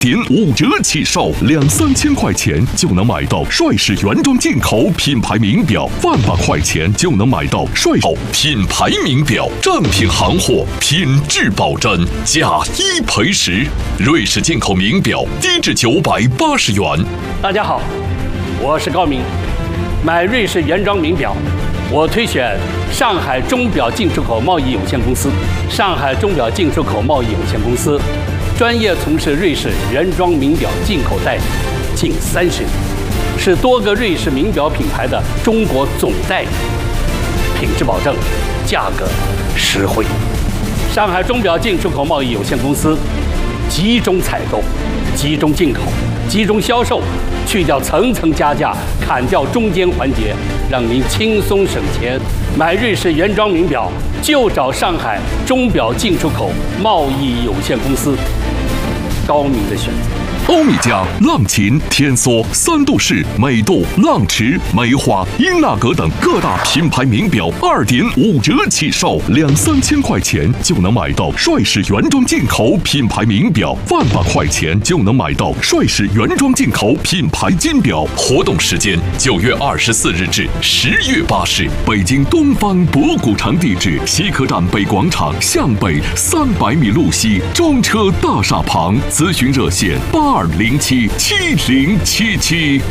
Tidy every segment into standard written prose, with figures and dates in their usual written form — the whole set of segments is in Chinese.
点5折起售，2、3千块钱就能买到帅士原装进口品牌名表，100块钱就能买到帅士品牌名表，正品行货，品质保真，价1赔10。瑞士进口名表低至980元。 大家好，我是高明。买瑞士原装名表，我推选上海钟表进出口贸易有限公司。上海钟表进出口贸易有限公司专业从事瑞士原装名表进口代理近30年，是多个瑞士名表品牌的中国总代理，品质保证，价格实惠。上海钟表进出口贸易有限公司集中采购、集中进口、集中销售，去掉层层加价，砍掉中间环节，让您轻松省钱。买瑞士原装名表就找上海钟表进出口贸易有限公司，高明的选择。 欧米茄、浪琴、天梭、三度式、美度、浪驰、梅花、英纳格等各大品牌名表2点5折起售，2、3千块钱就能买到帅士原装进口品牌名表，100块钱就能买到帅士原装进口品牌金表。活动时间9月24日至10月8日，北京东方博古城地址：西客站北广场向北300米路西，中车大厦旁。咨询热线82077077。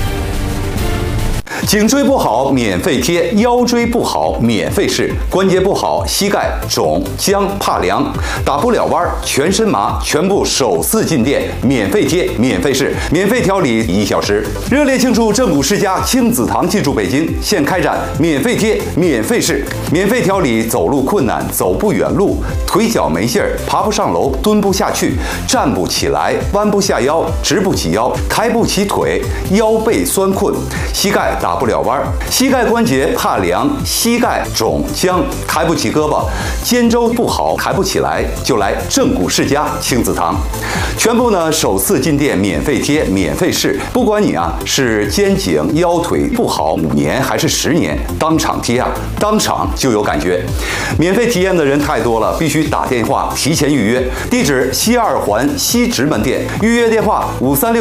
颈椎不好免费贴，腰椎不好免费试，关节不好膝盖肿僵怕凉打不了弯全身麻，全部首次进店免费贴免费试，免费调理1小时。热烈庆祝正骨世家亲子堂进驻北京，现开展免费贴免费试，免费调理走路困难、走不远路、腿脚没劲儿、爬不上楼、蹲不下去、站不起来、弯不下腰、直不起腰、抬不起腿、腰背酸困、膝盖打不了弯，膝盖关节怕凉，膝盖肿僵，抬不起胳膊，肩周不好，抬不起来，就来正骨世家亲子堂，全部呢首次进店免费贴免费试，不管你是肩颈腰腿不好5年还是10年，当场贴当场就有感觉。免费体验的人太多了，必须打电话提前预约。地址：西2环西直门店，预约电话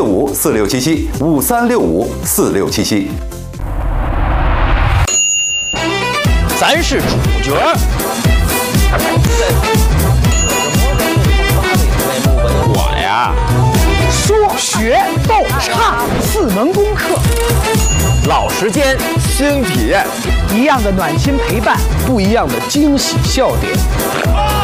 5365467753654677。 咱是主角。我呀， 说学逗唱4门功课， 老时间，新体验， 一样的暖心陪伴， 不一样的惊喜笑点。